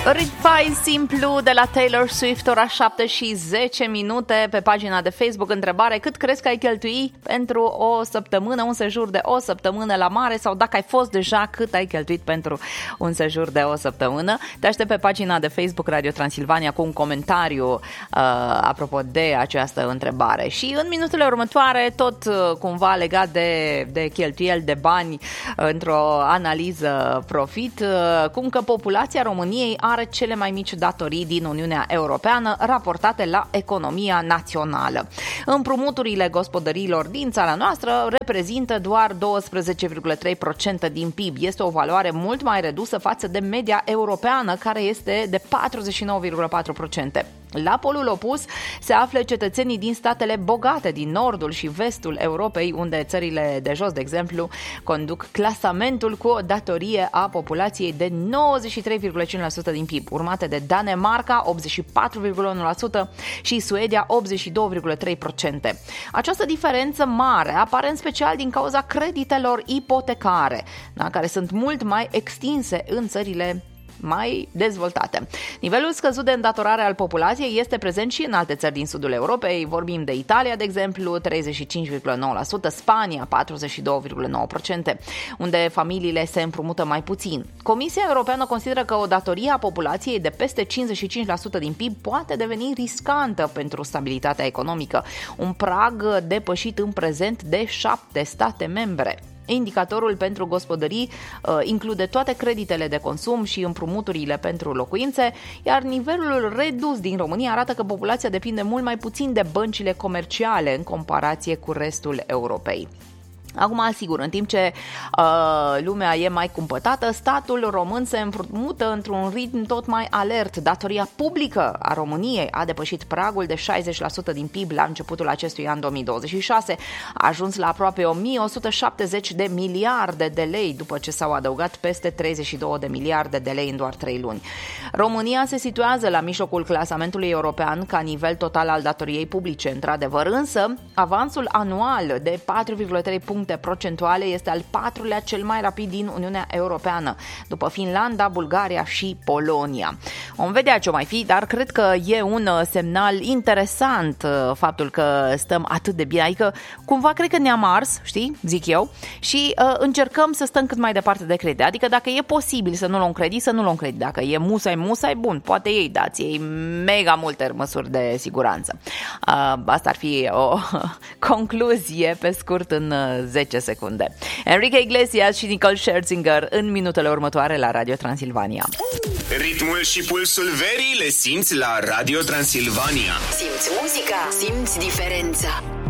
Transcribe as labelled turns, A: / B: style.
A: Ritmai simplu de la Taylor Swift, ora 7:10 pe pagina de Facebook. Întrebare: cât crezi că ai cheltui pentru o săptămână, un sejur de o săptămână la mare? Sau dacă ai fost deja, cât ai cheltuit pentru un sejur de o săptămână? Te aștept pe pagina de Facebook Radio Transilvania cu un comentariu apropo de această întrebare. Și în minutele următoare, tot cumva legat de cheltuieli de bani, într-o analiză profit, cum că populația României are cele mai mici datorii din Uniunea Europeană raportate la economia națională. Împrumuturile gospodăriilor din țara noastră reprezintă doar 12,3% din PIB. Este o valoare mult mai redusă față de media europeană, care este de 49,4%. La polul opus se află cetățenii din statele bogate din nordul și vestul Europei, unde țările de jos, de exemplu, conduc clasamentul cu o datorie a populației de 93,5% din PIB, urmate de Danemarca 84,1% și Suedia 82,3%. Această diferență mare apare în special din cauza creditelor ipotecare, care sunt mult mai extinse în țările mai dezvoltate. Nivelul scăzut de îndatorare al populației este prezent și în alte țări din sudul Europei. Vorbim de Italia, de exemplu, 35,9%, Spania 42,9%, unde familiile se împrumută mai puțin. Comisia Europeană consideră că o datorie a populației de peste 55% din PIB poate deveni riscantă pentru stabilitatea economică, un prag depășit în prezent de 7 state membre. Indicatorul pentru gospodării include toate creditele de consum și împrumuturile pentru locuințe, iar nivelul redus din România arată că populația depinde mult mai puțin de băncile comerciale în comparație cu restul Europei. Acum, sigur, în timp ce lumea e mai cumpătată, statul român se împrumută într-un ritm tot mai alert. Datoria publică a României a depășit pragul de 60% din PIB la începutul acestui an 2026, a ajuns la aproape 1170 de miliarde de lei, după ce s-au adăugat peste 32 de miliarde de lei în doar 3 luni. România se situează la mijlocul clasamentului european ca nivel total al datoriei publice, într-adevăr, însă avansul anual de 4,3 puncte procentuale este al patrulea cel mai rapid din Uniunea Europeană, după Finlanda, Bulgaria și Polonia. Vom vedea ce mai fi, dar cred că e un semnal interesant faptul că stăm atât de bine, adică cumva cred că ne-am ars, știi, zic eu, și încercăm să stăm cât mai departe de credit. Adică dacă e posibil să nu luăm credit, să nu luăm credit. Dacă e musai, bun, poate ei dați, ei mega multe măsuri de siguranță. Asta ar fi o concluzie pe scurt în 10 secunde. Enrique Iglesias și Nicole Scherzinger în minutele următoare la Radio Transilvania.
B: Ritmul și pulsul verii le simți la Radio Transilvania.
C: Simți muzica, simți diferența.